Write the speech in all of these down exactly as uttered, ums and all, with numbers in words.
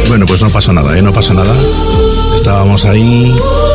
Bueno, pues no pasa nada, ¿eh? No pasa nada. Estábamos ahí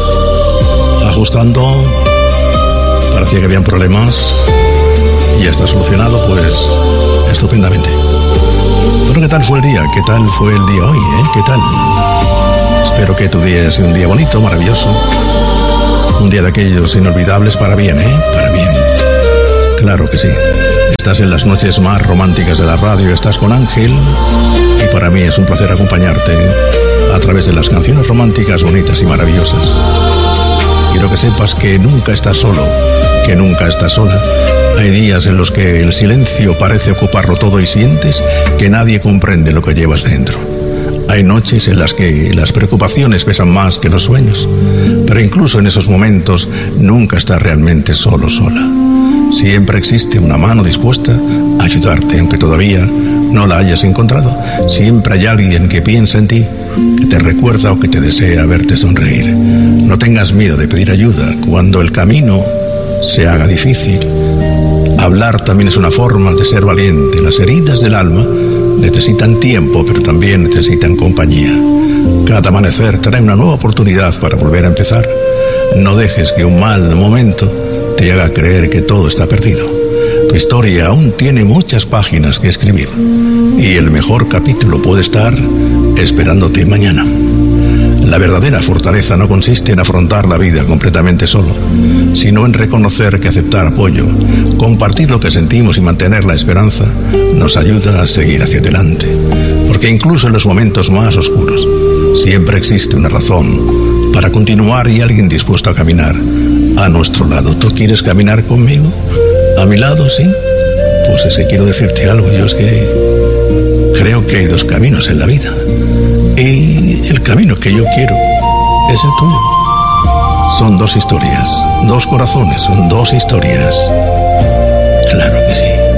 ajustando. Parecía que habían problemas. Y ya está solucionado, pues estupendamente. Pero ¿qué tal fue el día? ¿Qué tal fue el día hoy, eh? ¿Qué tal? Espero que tu día haya sido un día bonito, maravilloso. Un día de aquellos inolvidables para bien, ¿eh? Para bien. Claro que sí. Estás en las noches más románticas de la radio, estás con Ángel. Y para mí es un placer acompañarte a través de las canciones románticas bonitas y maravillosas. Quiero que sepas que nunca estás solo, que nunca estás sola. Hay días en los que el silencio parece ocuparlo todo y sientes que nadie comprende lo que llevas dentro. Hay noches en las que las preocupaciones pesan más que los sueños, pero incluso en esos momentos nunca estás realmente solo, sola. Siempre existe una mano dispuesta a ayudarte, aunque todavía no la hayas encontrado. Siempre hay alguien que piensa en ti, que te recuerda o que te desea verte sonreír. No tengas miedo de pedir ayuda cuando el camino se haga difícil. Hablar también es una forma de ser valiente. Las heridas del alma necesitan tiempo, pero también necesitan compañía. Cada amanecer trae una nueva oportunidad para volver a empezar. No dejes que un mal momento te haga creer que todo está perdido. Tu historia aún tiene muchas páginas que escribir y el mejor capítulo puede estar esperándote mañana. La verdadera fortaleza no consiste en afrontar la vida completamente solo, sino en reconocer que aceptar apoyo, compartir lo que sentimos y mantener la esperanza nos ayuda a seguir hacia adelante. Porque incluso en los momentos más oscuros siempre existe una razón para continuar y alguien dispuesto a caminar a nuestro lado. ¿Tú quieres caminar conmigo? ¿A mi lado? ¿Sí? Pues es que quiero decirte algo. Yo es que creo que hay dos caminos en la vida. Y el camino que yo quiero es el tuyo. Son dos historias, dos corazones, son dos historias. Claro que sí.